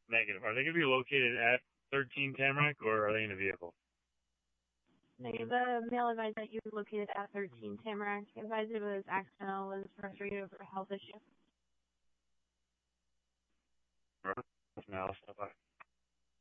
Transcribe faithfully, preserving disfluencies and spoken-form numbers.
Negative. Are they going to be located at thirteen Tamarack, or are they in a vehicle? Negative. The male advised that you were located at thirteen Tamarack. Advised it was accidental, was frustrated over a health issue.